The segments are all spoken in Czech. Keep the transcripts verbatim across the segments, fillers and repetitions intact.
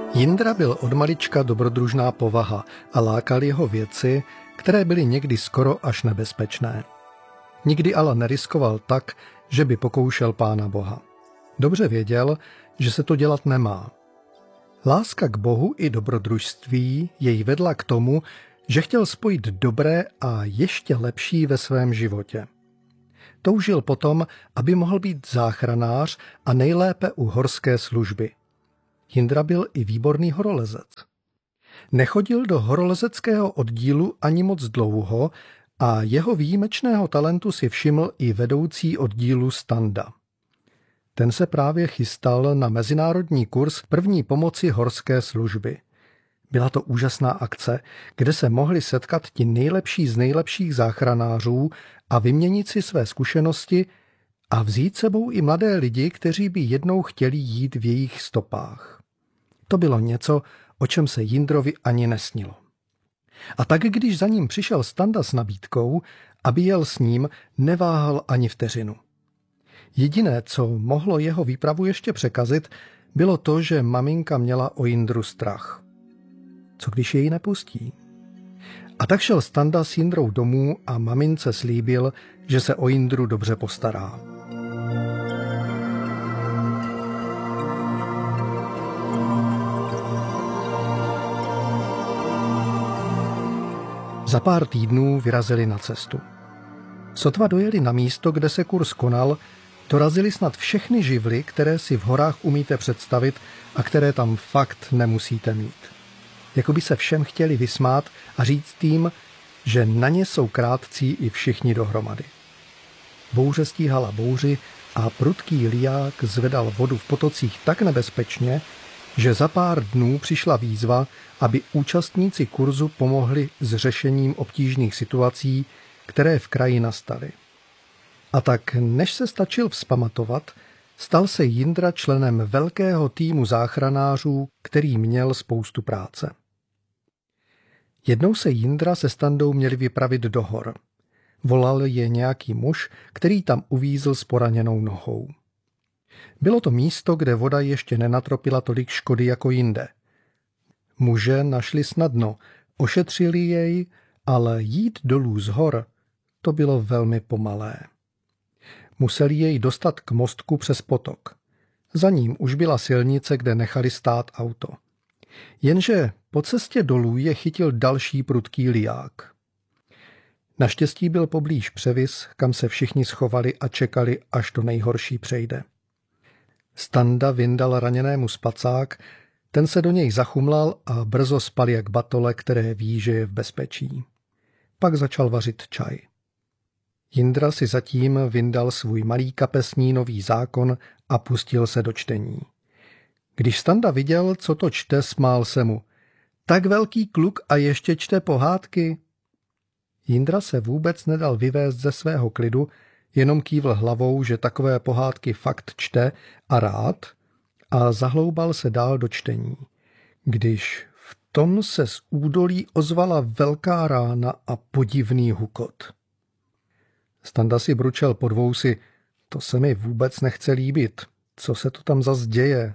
Jindra byl od malička dobrodružná povaha a lákal jeho věci, které byly někdy skoro až nebezpečné. Nikdy ale neriskoval tak, že by pokoušel Pána Boha. Dobře věděl, že se to dělat nemá. Láska k Bohu i dobrodružství jej vedla k tomu, že chtěl spojit dobré a ještě lepší ve svém životě. Toužil potom, aby mohl být záchranář a nejlépe u horské služby. Jindra byl i výborný horolezec. Nechodil do horolezeckého oddílu ani moc dlouho a jeho výjimečného talentu si všiml i vedoucí oddílu Standa. Ten se právě chystal na mezinárodní kurz první pomoci horské služby. Byla to úžasná akce, kde se mohli setkat ti nejlepší z nejlepších záchranářů a vyměnit si své zkušenosti a vzít sebou i mladé lidi, kteří by jednou chtěli jít v jejich stopách. To bylo něco, o čem se Jindrovi ani nesnilo. A tak, když za ním přišel Standa s nabídkou, aby jel s ním, neváhal ani vteřinu. Jediné, co mohlo jeho výpravu ještě překazit, bylo to, že maminka měla o Jindru strach. Co když jej nepustí? A tak šel Standa s Jindrou domů a mamince slíbil, že se o Jindru dobře postará. Za pár týdnů vyrazili na cestu. Sotva dojeli na místo, kde se kurz konal, dorazili snad všechny živly, které si v horách umíte představit a které tam fakt nemusíte mít. Jakoby se všem chtěli vysmát a říct jim, že na ně jsou krátcí i všichni dohromady. Bouře stíhala bouři a prudký liják zvedal vodu v potocích tak nebezpečně, že za pár dnů přišla výzva, aby účastníci kurzu pomohli s řešením obtížných situací, které v kraji nastaly. A tak, než se stačil vzpamatovat, stal se Jindra členem velkého týmu záchranářů, který měl spoustu práce. Jednou se Jindra se Standou měli vypravit do hor. Volal je nějaký muž, který tam uvízl s poraněnou nohou. Bylo to místo, kde voda ještě nenatropila tolik škody jako jinde. Muže našli snadno, ošetřili jej, ale jít dolů z hor, to bylo velmi pomalé. Museli jej dostat k mostku přes potok. Za ním už byla silnice, kde nechali stát auto. Jenže po cestě dolů je chytil další prudký liják. Naštěstí byl poblíž převis, kam se všichni schovali a čekali, až to nejhorší přejde. Standa vyndal raněnému spacák, ten se do něj zachumlal a brzo spal jak batole, které ví, že je v bezpečí. Pak začal vařit čaj. Jindra si zatím vyndal svůj malý kapesní nový zákon a pustil se do čtení. Když Standa viděl, co to čte, smál se mu. Tak velký kluk a ještě čte pohádky? Jindra se vůbec nedal vyvést ze svého klidu, jenom kývl hlavou, že takové pohádky fakt čte a rád, a zahloubal se dál do čtení. Když v tom se z údolí ozvala velká rána a podivný hukot. Standa si bručel pod vousy, to se mi vůbec nechce líbit, co se to tam zas děje.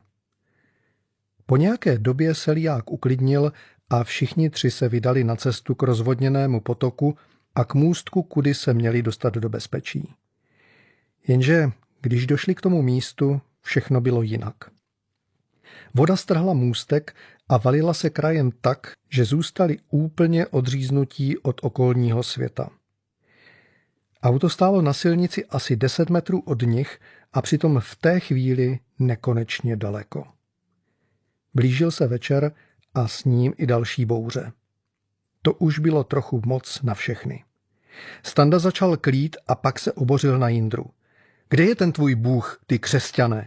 Po nějaké době se liják uklidnil a všichni tři se vydali na cestu k rozvodněnému potoku a k můstku, kudy se měli dostat do bezpečí. Jenže když došli k tomu místu, všechno bylo jinak. Voda strhla můstek a valila se krajem tak, že zůstali úplně odříznutí od okolního světa. Auto stálo na silnici asi deset metrů od nich a přitom v té chvíli nekonečně daleko. Blížil se večer a s ním i další bouře. To už bylo trochu moc na všechny. Standa začal klít a pak se obořil na Jindru. Kde je ten tvůj bůh, ty křesťané?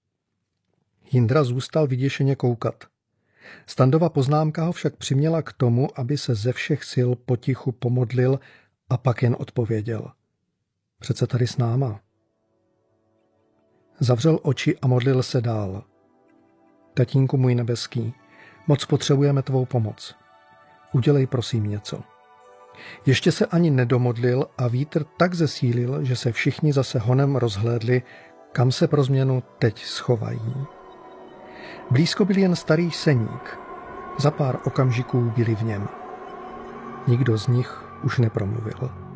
Jindra zůstal vyděšeně koukat. Standova poznámka ho však přiměla k tomu, aby se ze všech sil potichu pomodlil a pak jen odpověděl. Přece tady s náma. Zavřel oči a modlil se dál. Tatínku můj nebeský, moc potřebujeme tvou pomoc. Udělej prosím něco. Ještě se ani nedomodlil a vítr tak zesílil, že se všichni zase honem rozhlédli, kam se pro změnu teď schovají. Blízko byl jen starý seník. Za pár okamžiků byli v něm. Nikdo z nich už nepromluvil.